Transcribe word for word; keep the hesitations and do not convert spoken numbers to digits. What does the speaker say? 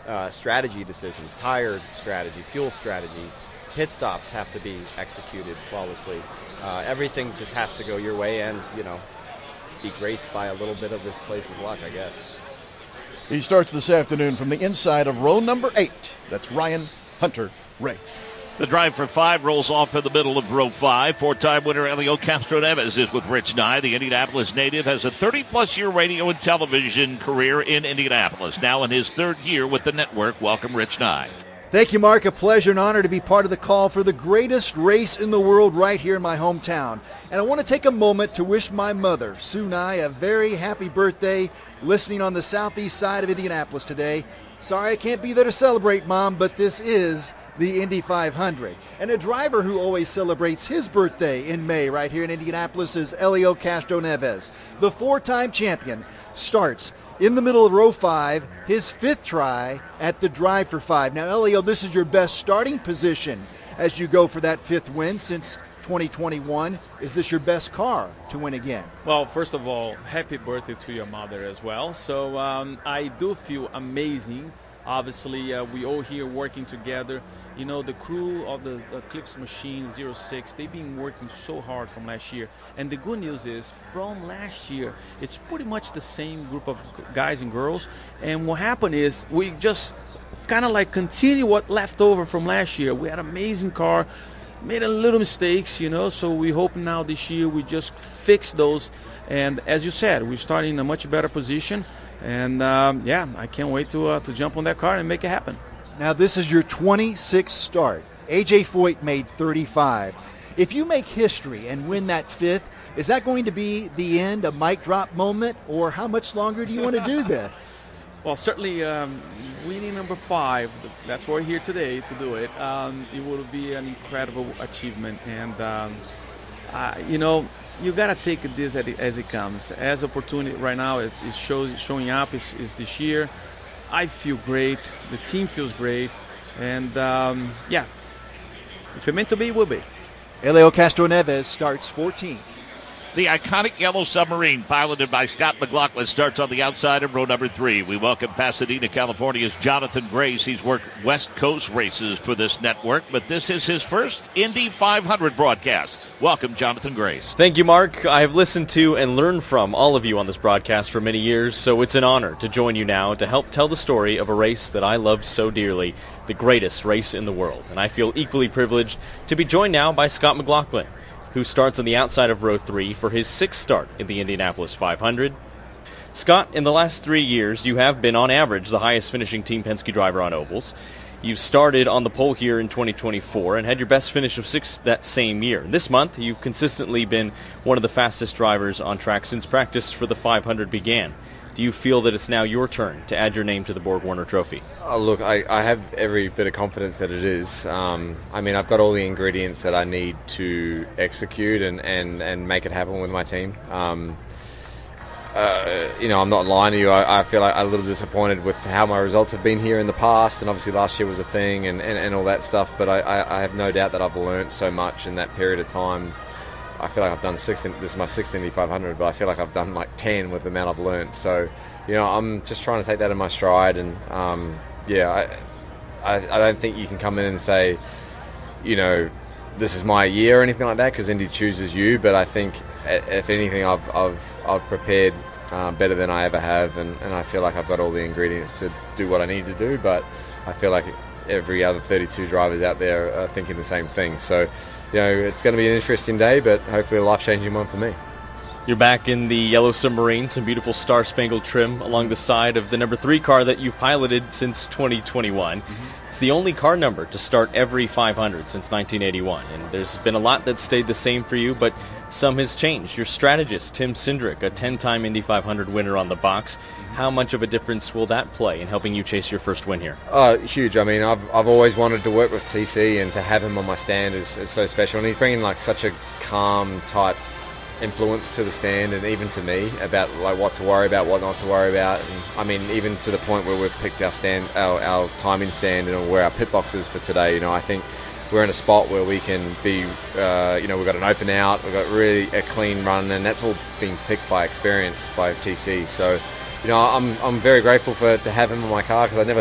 uh, strategy decisions, tire strategy, fuel strategy. Pit stops have to be executed flawlessly. Uh, everything just has to go your way and, you know, be graced by a little bit of this place's luck, I guess. He starts this afternoon from the inside of row number eight. That's Ryan Hunter-Reay. The drive for five rolls off in the middle of row five. Four-time winner Helio Castroneves is with Rich Nye. The Indianapolis native has a thirty-plus year radio and television career in Indianapolis. Now in his third year with the network. Welcome, Rich Nye. Thank you, Mark. A pleasure and honor to be part of the call for the greatest race in the world right here in my hometown. And I want to take a moment to wish my mother, Sue Nye, a very happy birthday, listening on the southeast side of Indianapolis today. Sorry I can't be there to celebrate, Mom, but this is the Indy five hundred. And a driver who always celebrates his birthday in May right here in Indianapolis is Helio Castroneves. The four-time champion starts in the middle of row five, his fifth try at the drive for five. Now, Helio, this is your best starting position as you go for that fifth win since twenty twenty-one. Is this your best car to win again? Well, first of all, happy birthday to your mother as well. So um, I do feel amazing. Obviously, uh, we all here working together. You know, the crew of the uh, Cliffs Machine zero six, they've been working so hard from last year. And the good news is, from last year, it's pretty much the same group of guys and girls. And what happened is, we just kind of like continue what left over from last year. We had an amazing car, made a little mistakes, you know, so we hope now this year we just fix those. And as you said, we're starting in a much better position. And, um, yeah, I can't wait to uh, to jump on that car and make it happen. Now, this is your twenty-sixth start. A J Foyt made thirty-five. If you make history and win that fifth, is that going to be the end, a mic drop moment, or how much longer do you want to do this? Well, certainly um, winning number five, that's why we're here today to do it. Um, it will be an incredible achievement. And, um, uh, you know, you got to take this as it, as it comes. As opportunity right now is, is shows, showing up is, is this year. I feel great. The team feels great. And, um, yeah, if it's meant to be, it will be. Helio Castroneves starts fourteenth. The iconic yellow submarine, piloted by Scott McLaughlin, starts on the outside of row number three. We welcome Pasadena, California's Jonathan Grace. He's worked West Coast races for this network, but this is his first Indy five hundred broadcast. Welcome, Jonathan Grace. Thank you, Mark. I have listened to and learned from all of you on this broadcast for many years, so it's an honor to join you now to help tell the story of a race that I loved so dearly, the greatest race in the world. And I feel equally privileged to be joined now by Scott McLaughlin, who starts on the outside of row three for his sixth start in the Indianapolis five hundred. Scott, in the last three years, you have been on average the highest finishing Team Penske driver on ovals. You started on the pole here in twenty twenty-four and had your best finish of sixth that same year. This month, you've consistently been one of the fastest drivers on track since practice for the five hundred began. Do you feel that it's now your turn to add your name to the Borg-Warner Trophy? Oh, look, I, I have every bit of confidence that it is. Um, I mean, I've got all the ingredients that I need to execute and, and, and make it happen with my team. Um, uh, you know, I'm not lying to you. I, I feel like I'm a little disappointed with how my results have been here in the past, and obviously last year was a thing and, and, and all that stuff, but I, I, I have no doubt that I've learned so much in that period of time. I feel like I've done six. In, this is my sixth Indy five hundred, but I feel like I've done like ten with the amount I've learned. So, you know, I'm just trying to take that in my stride. And um, yeah, I, I, I don't think you can come in and say, you know, this is my year or anything like that, because Indy chooses you. But I think, if anything, I've I've I've prepared uh, better than I ever have, and, and I feel like I've got all the ingredients to do what I need to do. But I feel like every other thirty-two drivers out there are thinking the same thing. So, you know, it's going to be an interesting day, but hopefully a life-changing one for me. You're back in the yellow submarine, some beautiful star-spangled trim along the side of the number three car that you've piloted since twenty twenty-one. Mm-hmm. It's the only car number to start every five hundred since nineteen eighty-one, and there's been a lot that stayed the same for you, but some has changed. Your strategist, Tim Cindric, a ten-time Indy five hundred winner on the box. How much of a difference will that play in helping you chase your first win here? Uh, huge. I mean, I've I've always wanted to work with T C, and to have him on my stand is, is so special. And he's bringing like such a calm type influence to the stand, and even to me, about like what to worry about, what not to worry about. And I mean, even to the point where we've picked our stand, our, our timing stand, and where our pit box is for today. You know, I think we're in a spot where we can be, uh, you know, we've got an open out, we've got really a clean run, and that's all being picked by experience by T C. So, you know, I'm I'm very grateful for to have him in my car, because I never